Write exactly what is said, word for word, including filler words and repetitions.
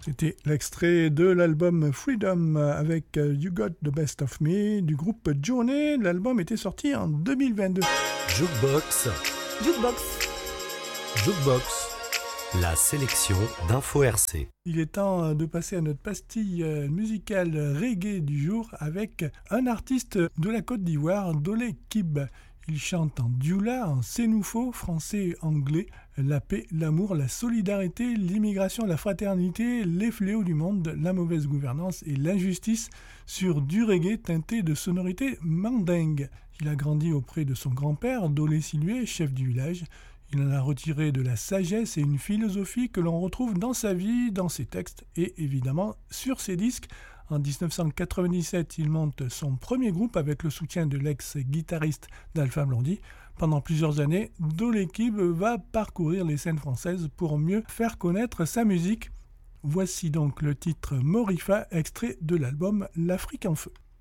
C'était l'extrait de l'album Freedom avec You Got the Best of Me du groupe Journey. L'album était sorti en deux mille vingt-deux. Jukebox. Jukebox. Jukebox. La sélection d'Info R C. Il est temps de passer à notre pastille musicale reggae du jour avec un artiste de la Côte d'Ivoire, Dolé Kib. Il chante en dioula, en sénoufo, français et anglais, la paix, l'amour, la solidarité, l'immigration, la fraternité, les fléaux du monde, la mauvaise gouvernance et l'injustice sur du reggae teinté de sonorités mandingues. Il a grandi auprès de son grand-père, Dolé Silué, chef du village. Il en a retiré de la sagesse et une philosophie que l'on retrouve dans sa vie, dans ses textes et évidemment sur ses disques. En dix-neuf cent quatre-vingt-dix-sept, il monte son premier groupe avec le soutien de l'ex-guitariste d'Alpha Blondy. Pendant plusieurs années, Dolé Kib va parcourir les scènes françaises pour mieux faire connaître sa musique. Voici donc le titre Morifa, extrait de l'album L'Afrique en feu.